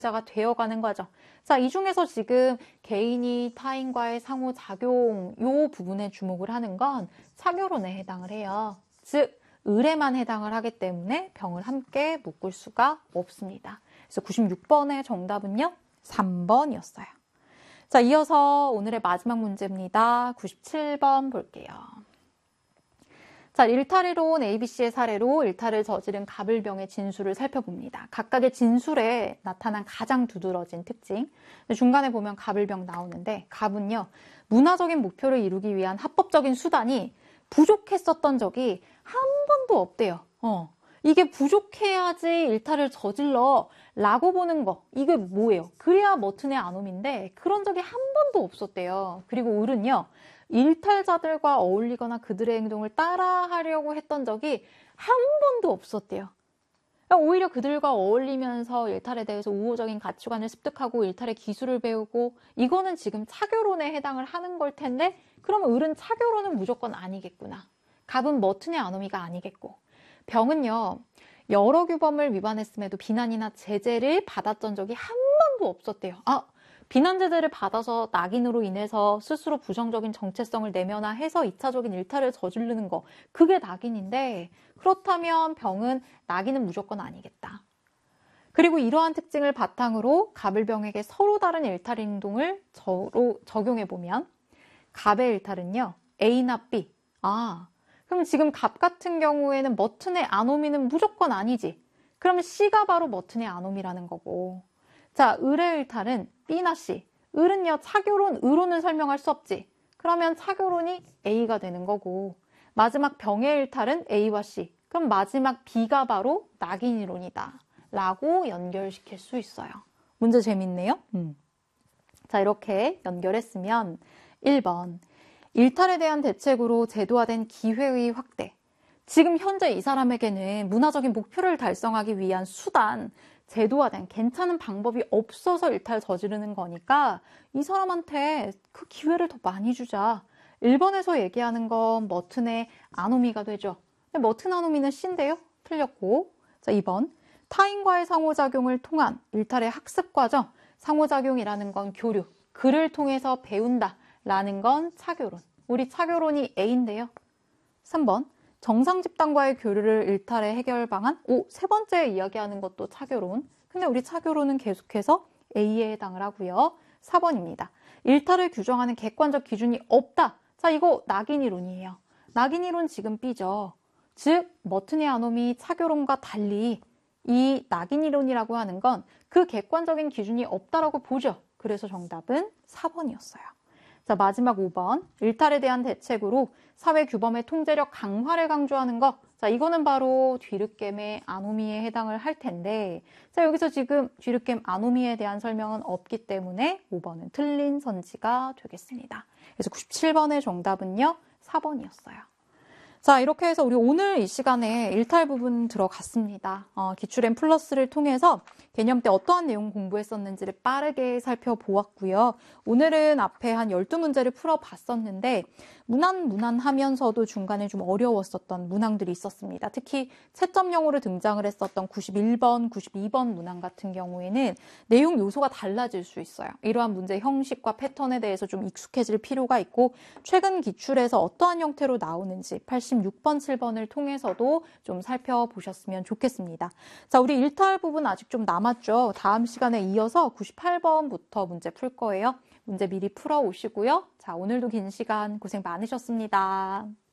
자가 되어가는 거죠. 자, 이 중에서 지금 개인이 타인과의 상호작용 요 부분에 주목을 하는 건 차교론에 해당을 해요. 즉, 을에만 해당을 하기 때문에 병을 함께 묶을 수가 없습니다. 그래서 96번의 정답은요, 3번이었어요. 자, 이어서 오늘의 마지막 문제입니다. 97번 볼게요. 자, 일탈이로운 ABC의 사례로 일탈을 저지른 갑을병의 진술을 살펴봅니다. 각각의 진술에 나타난 가장 두드러진 특징. 중간에 보면 갑을병 나오는데, 갑은요, 문화적인 목표를 이루기 위한 합법적인 수단이 부족했었던 적이 한 번도 없대요. 이게 부족해야지 일탈을 저질러 라고 보는 거, 이게 뭐예요? 그래야 머튼의 아놈인데 그런 적이 한 번도 없었대요. 그리고 을은요, 일탈자들과 어울리거나 그들의 행동을 따라하려고 했던 적이 한 번도 없었대요. 오히려 그들과 어울리면서 일탈에 대해서 우호적인 가치관을 습득하고 일탈의 기술을 배우고, 이거는 지금 차교론에 해당을 하는 걸 텐데, 그럼 을은 차교론은 무조건 아니겠구나. 갑은 머튼의 아노미가 아니겠고, 병은요, 여러 규범을 위반했음에도 비난이나 제재를 받았던 적이 한 번도 없었대요. 비난 제재를 받아서 낙인으로 인해서 스스로 부정적인 정체성을 내면화해서 2차적인 일탈을 저지르는 거, 그게 낙인인데, 그렇다면 병은 낙인은 무조건 아니겠다. 그리고 이러한 특징을 바탕으로 갑을병에게 서로 다른 일탈 행동을 적용해보면, 갑의 일탈은요, A나 B. 그럼 지금 갑 같은 경우에는 머튼의 아노미는 무조건 아니지. 그러면 C가 바로 머튼의 아노미라는 거고. 자, 을의 일탈은 B나 C. 을은요, 차교론, 으로는 설명할 수 없지. 그러면 차교론이 A가 되는 거고. 마지막 병의 일탈은 A와 C. 그럼 마지막 B가 바로 낙인이론이다. 라고 연결시킬 수 있어요. 문제 재밌네요. 자, 이렇게 연결했으면 1번. 일탈에 대한 대책으로 제도화된 기회의 확대. 지금 현재 이 사람에게는 문화적인 목표를 달성하기 위한 수단, 제도화된 괜찮은 방법이 없어서 일탈 저지르는 거니까 이 사람한테 그 기회를 더 많이 주자. 1번에서 얘기하는 건 머튼의 아노미가 되죠. 근데 머튼 아노미는 C인데요. 틀렸고. 자, 2번. 타인과의 상호작용을 통한 일탈의 학습 과정. 상호작용이라는 건 교류. 글을 통해서 배운다. 라는 건 차교론. 우리 차교론이 A인데요. 3번. 정상 집단과의 교류를 일탈의 해결 방안. 세 번째 이야기하는 것도 차교론. 근데 우리 차교론은 계속해서 A에 해당을 하고요. 4번입니다. 일탈을 규정하는 객관적 기준이 없다. 자, 이거 낙인이론이에요. 낙인이론 지금 B죠. 즉, 머튼의 아노미 차교론과 달리 이 낙인이론이라고 하는 건 그 객관적인 기준이 없다라고 보죠. 그래서 정답은 4번이었어요. 자, 마지막 5번. 일탈에 대한 대책으로 사회 규범의 통제력 강화를 강조하는 것. 자, 이거는 바로 뒤르겜의 아노미에 해당을 할 텐데, 자, 여기서 지금 뒤르겜 아노미에 대한 설명은 없기 때문에 5번은 틀린 선지가 되겠습니다. 그래서 97번의 정답은요, 4번이었어요. 자, 이렇게 해서 우리 오늘 이 시간에 일탈 부분 들어갔습니다. 기출엔 플러스를 통해서 개념 때 어떠한 내용 공부했었는지를 빠르게 살펴보았고요. 오늘은 앞에 한 12문제를 풀어봤었는데 무난하면서도 중간에 좀 어려웠었던 문항들이 있었습니다. 특히 채점형으로 등장을 했었던 91번, 92번 문항 같은 경우에는 내용 요소가 달라질 수 있어요. 이러한 문제 형식과 패턴에 대해서 좀 익숙해질 필요가 있고 최근 기출에서 어떠한 형태로 나오는지 86번, 7번을 통해서도 좀 살펴보셨으면 좋겠습니다. 자, 우리 일탈 부분 아직 좀 남았죠. 다음 시간에 이어서 98번부터 문제 풀 거예요. 문제 미리 풀어 오시고요. 자, 오늘도 긴 시간 고생 많으셨습니다.